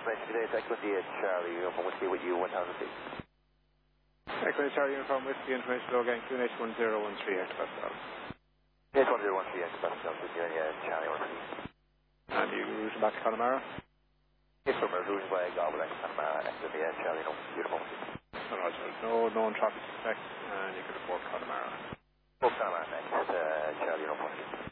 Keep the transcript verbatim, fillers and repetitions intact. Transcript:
confirmation today, it's Equity Charlie, Uniform Whiskey with you, one thousand feet. Equity Charlie, Uniform Whiskey, information low gang, Q N H one zero one three, X Pascal. H one zero one three, X Pascal, yeah, Charlie, one three. And you routing back to Connemara? Yes, sir, we're routing by Gobble, X Connemara, Equity Charlie, Uniform Whiskey. No, no, no known traffic suspects, and you can report Connemara. Both Connemara, next, uh, Charlie, Uniform Whiskey.